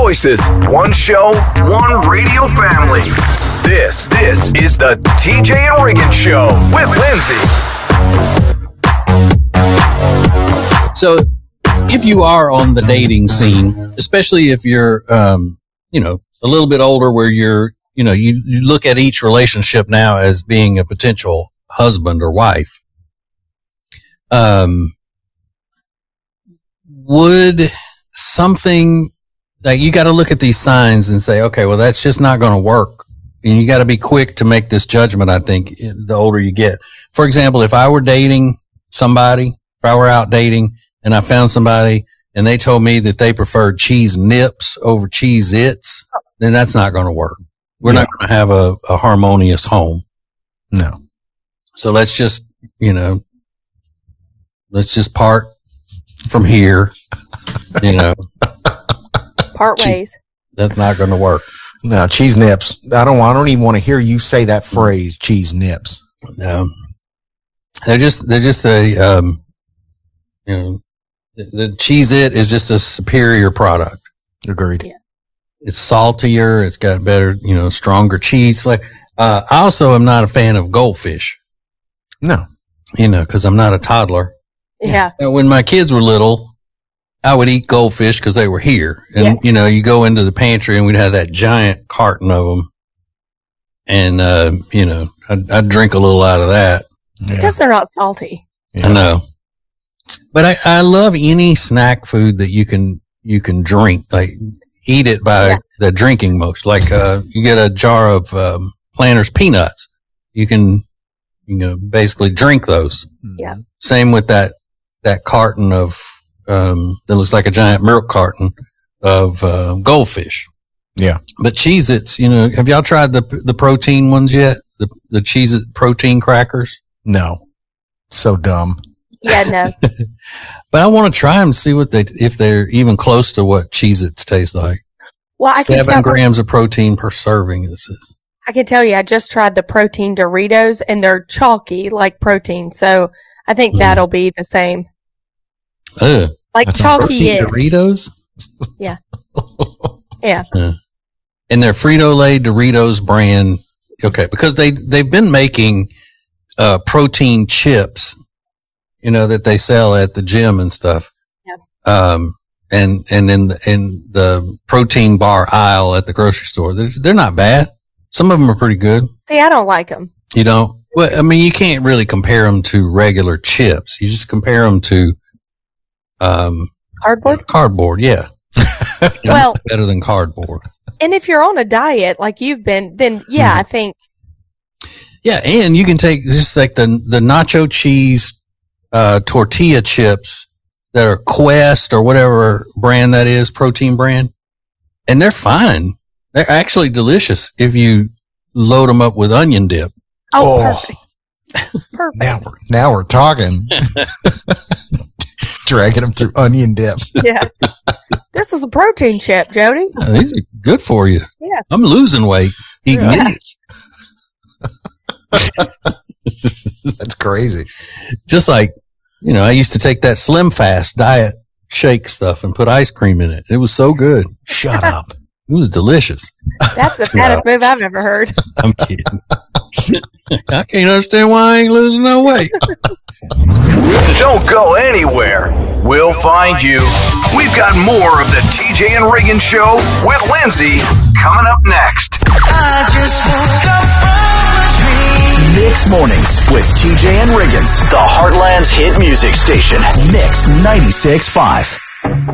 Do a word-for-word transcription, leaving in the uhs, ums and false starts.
voices, one show, one radio family. This, this is the T J and Riggins Show with Lindsay. So, if you are on the dating scene, especially if you're, um, you know, a little bit older, where you're, you know, you, you look at each relationship now as being a potential husband or wife. Um, would something like you got to look at these signs and say, okay, well, that's just not going to work. And you got to be quick to make this judgment, I think, the older you get. For example, if I were dating somebody, if I were out dating and I found somebody and they told me that they preferred cheese nips over Cheez-Its, then that's not going to work. We're yeah. not going to have a, a harmonious home. No. So let's just, you know, let's just part from here, you know. Part ways. That's not going to work. No, cheese nips. I don't. I don't even want to hear you say that phrase, cheese nips. No, they're just. They're just a. Um, you know, the, the Cheez-It is just a superior product. Agreed. Yeah. It's saltier. It's got better, you know, stronger cheese flavor. Uh, I also am not a fan of goldfish. No, you know, because I'm not a toddler. Yeah. And when my kids were little, I would eat goldfish because they were here. And, yeah. you know, you go into the pantry and we'd have that giant carton of them. And, uh, you know, I'd, I'd drink a little out of that. It's because yeah. they're not salty. Yeah. I know. But I, I love any snack food that you can, you can drink, like eat it by yeah. the drinking most. Like, uh, you get a jar of, um, Planters peanuts. You can, you know, basically drink those. Yeah. Same with that, that carton of, um, that looks like a giant milk carton of, uh, goldfish. Yeah. But Cheez-Its, you know, have y'all tried the, the protein ones yet? The, the Cheez-It protein crackers? No. So dumb. Yeah, no. But I want to try them to see what they, if they're even close to what Cheez-Its taste like. Well, I can Seven tell grams of protein per serving. This is. I can tell you, I just tried the protein Doritos and they're chalky like protein. So I think mm. that'll be the same. Ugh. Like That's chalky eggs. Doritos? Yeah. Yeah. Uh, and their Frito-Lay Doritos brand. Okay. Because they, they've been making, uh, protein chips, you know, that they sell at the gym and stuff. Yeah. Um, and, and in the, in the protein bar aisle at the grocery store, they're, they're not bad. Some of them are pretty good. See, I don't like them. You don't? Well, I mean, you can't really compare them to regular chips. You just compare them to, um, cardboard? Cardboard, yeah. You know, well, better than cardboard. And if you're on a diet like you've been, then yeah, mm-hmm. I think. Yeah. And you can take just like the, the nacho cheese, uh, tortilla chips that are Quest or whatever brand that is, protein brand. And they're fine. They're actually delicious if you load them up with onion dip. Oh, oh. Perfect. Perfect. Now we're, now we're talking. Dragging them through onion dip. Yeah. This is a protein chip, Jody. Yeah, these are good for you. Yeah. I'm losing weight eating yeah. these. That's crazy. Just like, you know, I used to take that Slim Fast diet shake stuff and put ice cream in it. It was so good. Shut up. It was delicious. That's the fattest no. move I've ever heard. I'm kidding. I can't understand why I ain't losing no weight. Don't go anywhere. We'll find you. We've got more of the T J and Riggins Show with Lindsay coming up next. I just woke up from a dream. Mix Mornings with T J and Riggins, the Heartland's hit music station. Mix ninety-six point five.